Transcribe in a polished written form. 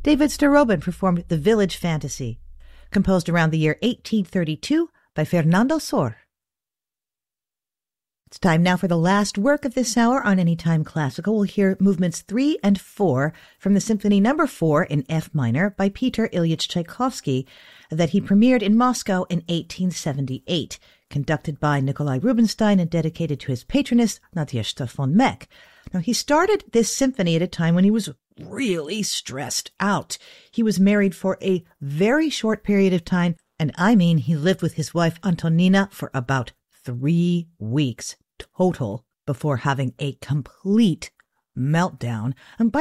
David Starobin performed The Village Fantasy, composed around the year 1832 by Fernando Sor. It's time now for the last work of this hour on Anytime Classical. We'll hear movements 3 and 4 from the Symphony No. 4 in F minor by Peter Ilyich Tchaikovsky that he premiered in Moscow in 1878, conducted by Nikolai Rubinstein and dedicated to his patroness, Nadezhda von Meck. Now, he started this symphony at a time when he was really stressed out. He was married for a very short period of time, and I mean he lived with his wife Antonina for about 3 weeks total before having a complete meltdown. And by